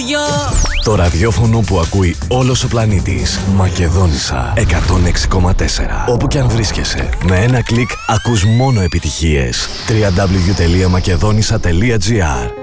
Το ραδιόφωνο που ακούει όλος ο πλανήτης. Μακεδόνισσα 106,4. Όπου κι αν βρίσκεσαι, με ένα κλικ ακούς μόνο επιτυχίες. www.makedonissa.gr